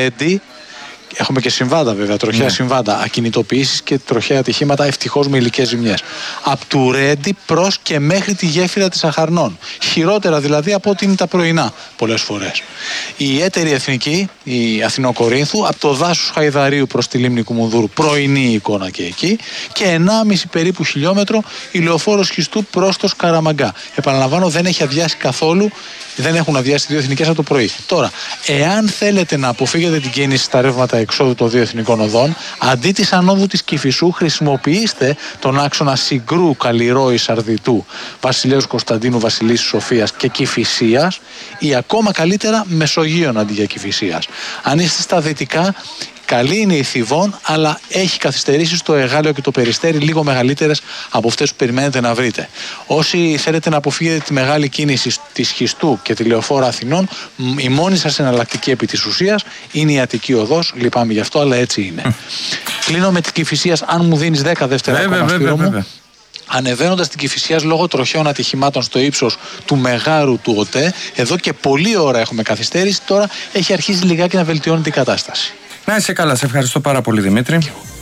Ρέντι. Έχουμε και συμβάντα βέβαια, τροχαία συμβάντα, ακινητοποιήσεις και τροχαία ατυχήματα, ευτυχώς με υλικές ζημιές. Από του Ρέντι προς και μέχρι τη γέφυρα της Αχαρνών. Χειρότερα δηλαδή από ό,τι είναι τα πρωινά πολλές φορές. Η έτερη εθνική, η Αθηνοκορίνθου, από το δάσος Χαϊδαρίου προς τη λίμνη Κουμουνδούρου, πρωινή εικόνα και εκεί, και 1,5 περίπου χιλιόμετρο η λεωφόρος Χιστού προς το Σκαραμαγκά. Επαναλαμβάνω, δεν έχει αδειάσει καθόλου, δεν έχουν αδειάσει δύο εθνικές από το πρωί. Τώρα, εάν θέλετε να αποφύγετε την κίνηση στα ρεύματα εξόδου των δύο εθνικών οδών, αντί της ανόδου της Κηφισού, χρησιμοποιήστε τον άξονα Συγκρού, Καλλιρόη, Αρδιτού, Βασιλέως Κωνσταντίνου, Βασιλίσσης Σοφίας και Κηφισίας, ή ακόμα καλύτερα Μεσογείων αντί για Κηφισίας. Αν είστε στα δυτικά, καλή είναι η Θηβών, αλλά έχει καθυστερήσεις στο Εγάλεο και το Περιστέρι, λίγο μεγαλύτερες από αυτές που περιμένετε να βρείτε. Όσοι θέλετε να αποφύγετε τη μεγάλη κίνηση της Χιστού και τη Λεωφόρα Αθηνών, η μόνη σας εναλλακτική επί της ουσίας είναι η Αττική Οδός. Λυπάμαι γι' αυτό, αλλά έτσι είναι. Κλείνω με την Κηφισίας, αν μου δίνεις 10 δεύτερα ακόμα, Σπύρο μου. Ανεβαίνοντας την Κηφισίας λόγω τροχαίων ατυχημάτων στο ύψος του Μεγάρου του ΟΤΕ, εδώ και πολλή ώρα έχουμε καθυστέρηση, τώρα έχει αρχίσει λιγάκι να βελτιώνει την κατάσταση. Να είσαι καλά, σε ευχαριστώ πάρα πολύ, Δημήτρη.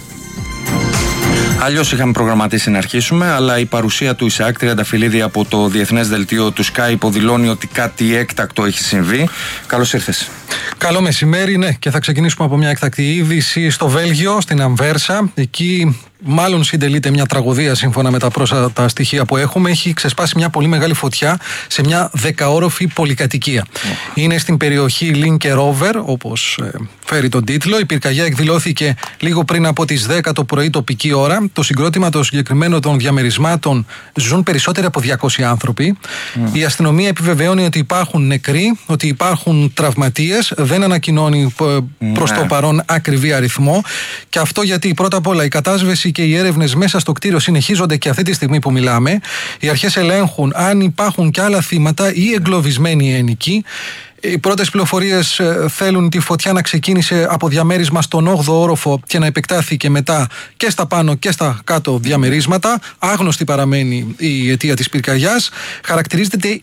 Αλλιώς είχαμε προγραμματίσει να αρχίσουμε, αλλά η παρουσία του Ισαάκ Τριανταφυλλίδη από το Διεθνές Δελτίο του Sky υποδηλώνει ότι κάτι έκτακτο έχει συμβεί. Καλώς ήρθες. Καλό μεσημέρι, ναι, και θα ξεκινήσουμε από μια έκτακτη είδηση στο Βέλγιο, στην Αμβέρσα. Εκεί μάλλον συντελείται μια τραγωδία σύμφωνα με τα πρόσφατα στοιχεία που έχουμε. Έχει ξεσπάσει μια πολύ μεγάλη φωτιά σε μια 10όροφη πολυκατοικία. Είναι στην περιοχή Λίνκε Ρόβερ, όπως φέρει τον τίτλο. Η πυρκαγιά εκδηλώθηκε λίγο πριν από τις 10 το πρωί τοπική ώρα. Το συγκρότημα των συγκεκριμένων των διαμερισμάτων ζουν περισσότεροι από 200 άνθρωποι. Η αστυνομία επιβεβαιώνει ότι υπάρχουν νεκροί, ότι υπάρχουν τραυματίες. Δεν ανακοινώνει προς το παρόν ακριβή αριθμό. Και αυτό γιατί πρώτα απ' όλα η κατάσβεση και οι έρευνες μέσα στο κτίριο συνεχίζονται και αυτή τη στιγμή που μιλάμε. Οι αρχές ελέγχουν αν υπάρχουν και άλλα θύματα ή εγκλωβισμένοι ένοικοι. Οι πρώτες πληροφορίες θέλουν τη φωτιά να ξεκίνησε από διαμέρισμα στον 8ο όροφο και να επεκτάθηκε μετά και στα πάνω και στα κάτω διαμερίσματα. Άγνωστη παραμένει η αιτία της πυρκαγιάς. Χαρακτηρίζεται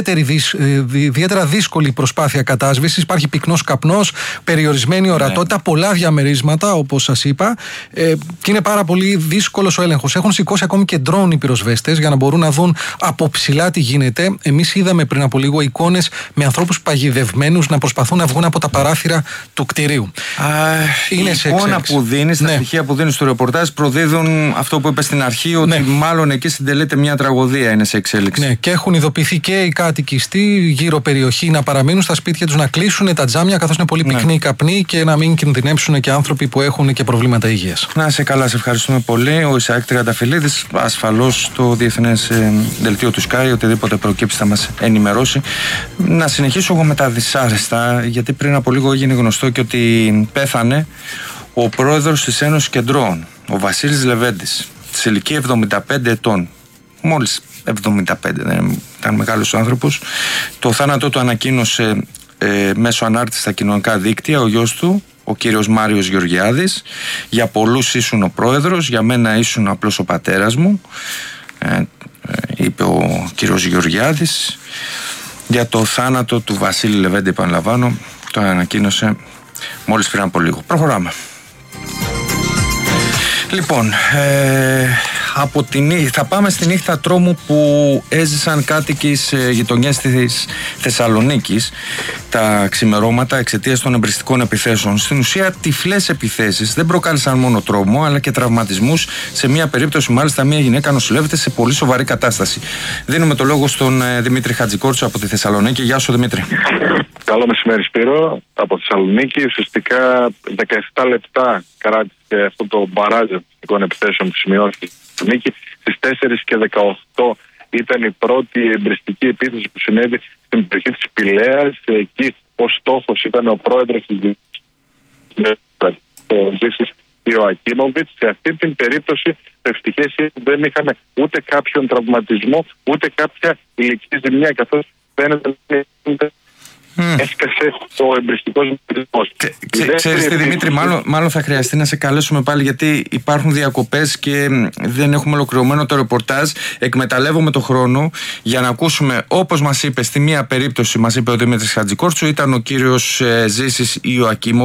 ιδιαίτερα δύσκολη προσπάθεια κατάσβεσης. Υπάρχει πυκνός καπνός, περιορισμένη ορατότητα, πολλά διαμερίσματα όπως σας είπα. Και είναι πάρα πολύ δύσκολος ο έλεγχος. Έχουν σηκώσει ακόμη και ντρόουν οι πυροσβέστες για να μπορούν να δουν από ψηλά τι γίνεται. Εμείς είδαμε πριν από λίγο εικόνες με ανθρώπους παγιδευμένους να προσπαθούν να βγουν από τα παράθυρα του κτηρίου. Είναι η εικόνα που δίνεις, τα στοιχεία που δίνεις στο ρεπορτάζ προδίδουν αυτό που είπες στην αρχή, ότι μάλλον εκεί συντελείται μια τραγωδία, είναι σε εξέλιξη. Ναι, και έχουν ειδοποιηθεί και οι κάτοικοι στη γύρω περιοχή να παραμείνουν στα σπίτια τους, να κλείσουν τα τζάμια, καθώς είναι πολύ πυκνοί οι καπνοί, και να μην κινδυνεύσουν και άνθρωποι που έχουν και προβλήματα υγείας. Να είσαι καλά, σε ευχαριστούμε πολύ. Ο Ισαάκ Τριανταφυλλίδης, ασφαλώς στο Διεθνές Δελτίο του Sky, οτιδήποτε προκύψει θα μας ενημερώσει. Να συνεχίσω εγώ με τα δυσάρεστα, γιατί πριν από λίγο έγινε γνωστό και ότι πέθανε ο πρόεδρος της Ένωσης Κεντρώων, ο Βασίλης Λεβέντης, σε ηλικία 75 ετών. Μόλις 75, δεν ήταν μεγάλος άνθρωπος. Το θάνατό του ανακοίνωσε μέσω ανάρτησης στα κοινωνικά δίκτυα ο γιος του, ο κύριος Μάριος Γεωργιάδης. Για πολλούς ήσουν ο πρόεδρος, για μένα ήσουν απλώς ο πατέρας μου, είπε ο κύριος Γεωργιάδης. Για το θάνατο του Βασίλη Λεβέντη, επαναλαμβάνω, το ανακοίνωσε μόλις πριν από λίγο. Προχωράμε. Λοιπόν, θα πάμε στη νύχτα τρόμου που έζησαν κάτοικοι σε γειτονιές της Θεσσαλονίκης τα ξημερώματα εξαιτίας των εμπριστικών επιθέσεων. Στην ουσία, τυφλές επιθέσεις δεν προκάλεσαν μόνο τρόμο, αλλά και τραυματισμούς. Σε μία περίπτωση, μάλιστα, μία γυναίκα νοσηλεύεται σε πολύ σοβαρή κατάσταση. Δίνουμε το λόγο στον Δημήτρη Χατζικόρτσο από τη Θεσσαλονίκη. Γεια σου, Δημήτρη. Καλό μεσημέρι, Σπύρο, από Θεσσαλονίκη. Ουσιαστικά 17 λεπτά κράτησε αυτό το μπαράζ εμπριστικών επιθέσεων που σημειώθηκε στη Θεσσαλονίκη. Στις 4:18 ήταν η πρώτη εμπριστική επίθεση που συνέβη στην περιοχή της Πηλαίας. Εκεί ο στόχος ήταν ο πρόεδρος της Ζήσης Ιωακίμοβιτς. Σε αυτή την περίπτωση το ευτυχές δεν είχαμε ούτε κάποιον τραυματισμό ούτε κάποια ηλική ζημιά, καθώς φαίνεται έσκασε το εμπριστικό ζητητικό. Ξέρεις τι, Δημήτρη, μάλλον θα χρειαστεί να σε καλέσουμε πάλι, γιατί υπάρχουν διακοπές και δεν έχουμε ολοκληρωμένο το ρεπορτάζ. Εκμεταλλεύομαι το χρόνο για να ακούσουμε, όπως μας είπε στη μία περίπτωση, μας είπε ο Δημήτρης Χατζικόρτσου, ήταν ο κύριος Ζήσης Ιωακίμοβιτς.